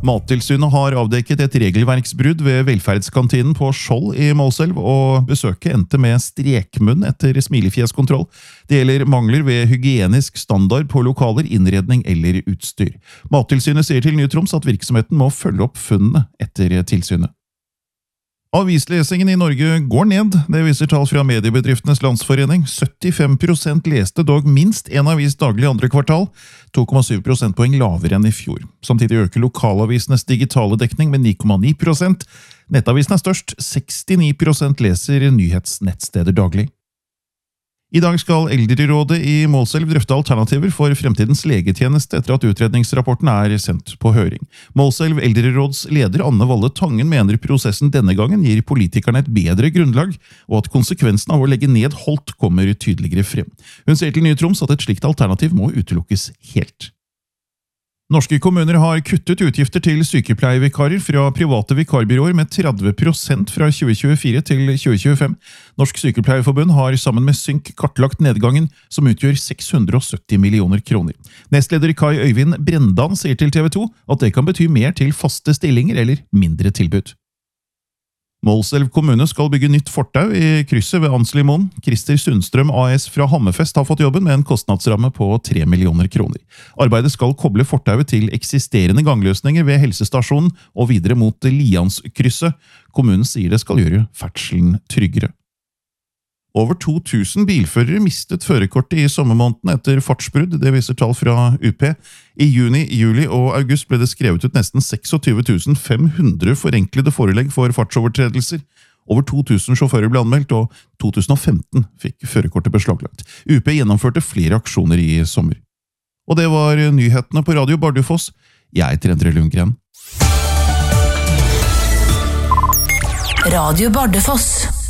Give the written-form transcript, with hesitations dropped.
Mattilsynet har avdekket et regelverksbrudd ved velferdskantinen på Skjold i Målselv, og besøket endte med strekmunn etter smilefjeskontroll. Det gjelder mangler ved hygienisk standard på lokaler, innredning eller utstyr. Mattilsynet sier til Ny Troms at virksomheten må følge opp funnene etter tilsynet. Avislesingen i Norge går ned, det viser tall fra Mediebedriftenes Landsforening. 75% leste dog minst en avis daglig andre kvartal, 2,7 prosentpoeng lavere enn i fjor. Samtidig øker lokalavisenes digitale dekning med 9,9%. Nettavisen er størst, 69% leser nyhetsnettsteder daglig. I dag skal Eldrerådet i Målselv drøfte alternativer for fremtidens legetjeneste etter at utredningsrapporten er sendt på høring. Målselv Eldreråds leder Anne Valle Tangen mener prosessen denne gangen gir politikerne et bedre grunnlag, og at konsekvensen av å legge ned Holt kommer tydeligere frem. Hun sier til Ny Troms at et slikt alternativ må utelukkes helt. Norske kommuner har kuttet utgifter til sykepleievikarer fra private vikarbyråer med 30% fra 2024 til 2025. Norsk Sykepleierforbund har sammen med Synk kartlagt nedgangen, som utgjør 670 millioner kroner. Nestleder Kai Øyvind Brendan sier til TV 2 at det kan bety mer til faste stillinger eller mindre tilbud. Målselv kommune skal bygge nytt fortau i krysset ved Anslimoen. Christer Sundstrøm AS fra Hammerfest har fått jobben med en kostnadsramme på 3 millioner kroner. Arbeidet skal koble fortauet til eksisterende gangløsninger ved helsestasjonen og videre mot Lianskrysset. Kommunen sier det skal gjøre ferdselen tryggere. Over 2000 bilførere mistet førerkortet i sommermåneden etter fartsbrudd, det viser tall fra UP. I juni, juli og august ble det skrevet ut nesten 26 500 forenklede forelegg for fartsovertredelser. Over 2000 sjåfører ble anmeldt, og 2015 fikk førerkortet beslaglagt. UP gjennomførte flere aksjoner i sommer. Og det var nyhetene på Radio Bardufoss. Jeg heter Endre Lundgren. Radio Bardufoss.